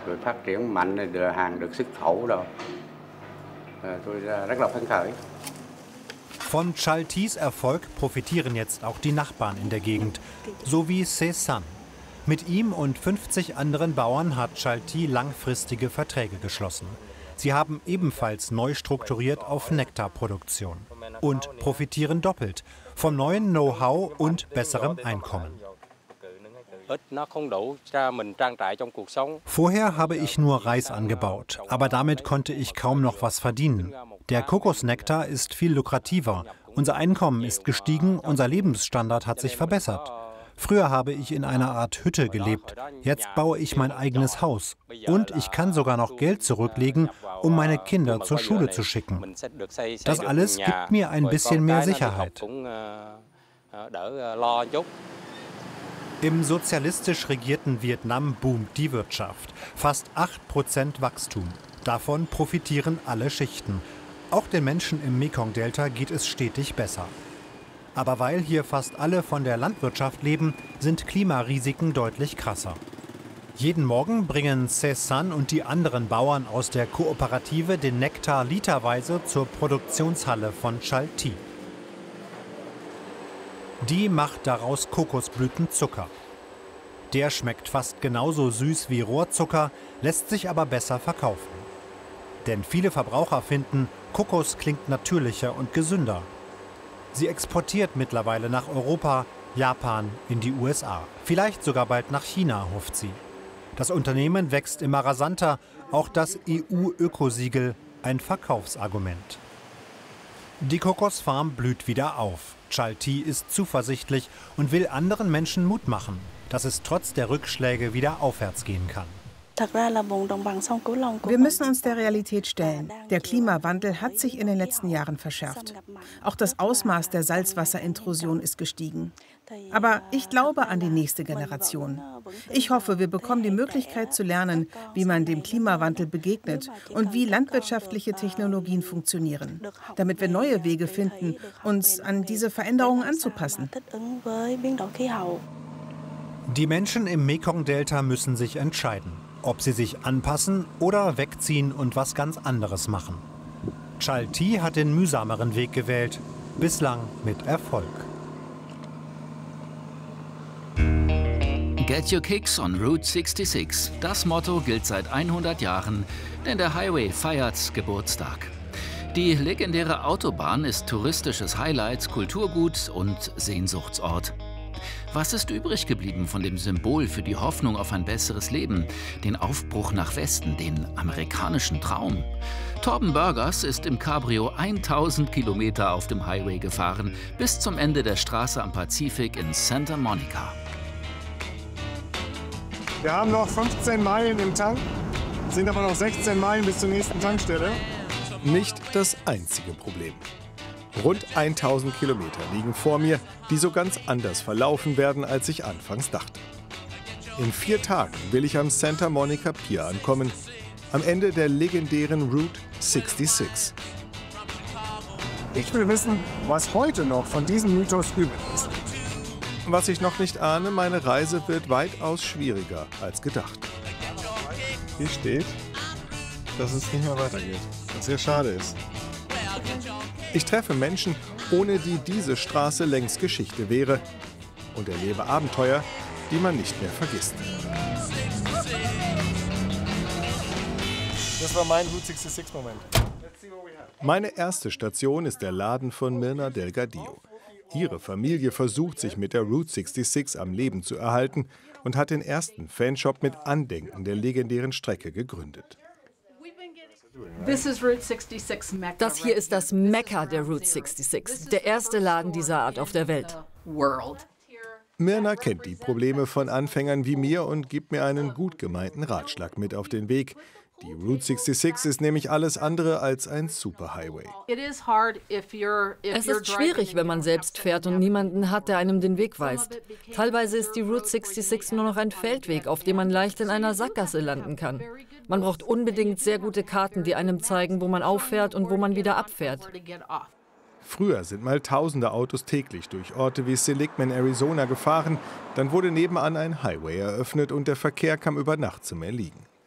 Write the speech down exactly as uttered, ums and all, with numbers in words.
rồi phát triển mạnh rồi được hàng được xuất khẩu rồi. Tôi rất là phấn khởi. Von Chaltys Erfolg profitieren jetzt auch die Nachbarn in der Gegend, so wie Cézanne. Mit ihm und fünfzig anderen Bauern hat Chalty langfristige Verträge geschlossen. Sie haben ebenfalls neu strukturiert auf Nektarproduktion und profitieren doppelt vom neuen Know-how und besserem Einkommen. Vorher habe ich nur Reis angebaut, aber damit konnte ich kaum noch was verdienen. Der Kokosnektar ist viel lukrativer. Unser Einkommen ist gestiegen, unser Lebensstandard hat sich verbessert. Früher habe ich in einer Art Hütte gelebt. Jetzt baue ich mein eigenes Haus. Und ich kann sogar noch Geld zurücklegen, um meine Kinder zur Schule zu schicken. Das alles gibt mir ein bisschen mehr Sicherheit. Im sozialistisch regierten Vietnam boomt die Wirtschaft. Fast acht Prozent Wachstum. Davon profitieren alle Schichten. Auch den Menschen im Mekong-Delta geht es stetig besser. Aber weil hier fast alle von der Landwirtschaft leben, sind Klimarisiken deutlich krasser. Jeden Morgen bringen Cézanne und die anderen Bauern aus der Kooperative den Nektar literweise zur Produktionshalle von Chalty. Die macht daraus Kokosblütenzucker. Der schmeckt fast genauso süß wie Rohrzucker, lässt sich aber besser verkaufen. Denn viele Verbraucher finden, Kokos klingt natürlicher und gesünder. Sie exportiert mittlerweile nach Europa, Japan, in die U S A. Vielleicht sogar bald nach China, hofft sie. Das Unternehmen wächst immer rasanter, auch das E U-Ökosiegel, ein Verkaufsargument. Die Kokosfarm blüht wieder auf. Chalty ist zuversichtlich und will anderen Menschen Mut machen, dass es trotz der Rückschläge wieder aufwärts gehen kann. Wir müssen uns der Realität stellen. Der Klimawandel hat sich in den letzten Jahren verschärft. Auch das Ausmaß der Salzwasserintrusion ist gestiegen. Aber ich glaube an die nächste Generation. Ich hoffe, wir bekommen die Möglichkeit zu lernen, wie man dem Klimawandel begegnet und wie landwirtschaftliche Technologien funktionieren, damit wir neue Wege finden, uns an diese Veränderungen anzupassen. Die Menschen im Mekong-Delta müssen sich entscheiden, ob sie sich anpassen oder wegziehen und was ganz anderes machen. Chalty hat den mühsameren Weg gewählt, bislang mit Erfolg. Get your kicks on Route sechsundsechzig. Das Motto gilt seit hundert Jahren, denn der Highway feiert Geburtstag. Die legendäre Autobahn ist touristisches Highlight, Kulturgut und Sehnsuchtsort. Was ist übrig geblieben von dem Symbol für die Hoffnung auf ein besseres Leben, den Aufbruch nach Westen, den amerikanischen Traum? Torben Burgers ist im Cabrio tausend Kilometer auf dem Highway gefahren, bis zum Ende der Straße am Pazifik in Santa Monica. Wir haben noch fünfzehn Meilen im Tank, sind aber noch sechzehn Meilen bis zur nächsten Tankstelle. Nicht das einzige Problem. Rund tausend Kilometer liegen vor mir, die so ganz anders verlaufen werden, als ich anfangs dachte. In vier Tagen will ich am Santa Monica Pier ankommen, am Ende der legendären Route sechsundsechzig. Ich will wissen, was heute noch von diesem Mythos übrig ist. Was ich noch nicht ahne, meine Reise wird weitaus schwieriger als gedacht. Hier steht, dass es nicht mehr weitergeht, was sehr schade ist. Ich treffe Menschen, ohne die diese Straße längst Geschichte wäre, und erlebe Abenteuer, die man nicht mehr vergisst. Das war mein Route sechsundsechzig-Moment. Meine erste Station ist der Laden von Mirna Delgadillo. Ihre Familie versucht, sich mit der Route sechsundsechzig am Leben zu erhalten und hat den ersten Fanshop mit Andenken der legendären Strecke gegründet. Das hier ist das Mekka der Route sechsundsechzig, der erste Laden dieser Art auf der Welt. Mirna kennt die Probleme von Anfängern wie mir und gibt mir einen gut gemeinten Ratschlag mit auf den Weg. Die Route sechsundsechzig ist nämlich alles andere als ein Superhighway. Es ist schwierig, wenn man selbst fährt und niemanden hat, der einem den Weg weist. Teilweise ist die Route sechsundsechzig nur noch ein Feldweg, auf dem man leicht in einer Sackgasse landen kann. Man braucht unbedingt sehr gute Karten, die einem zeigen, wo man auffährt und wo man wieder abfährt. Früher sind mal tausende Autos täglich durch Orte wie Seligman, Arizona gefahren. Dann wurde nebenan ein Highway eröffnet und der Verkehr kam über Nacht zum Erliegen.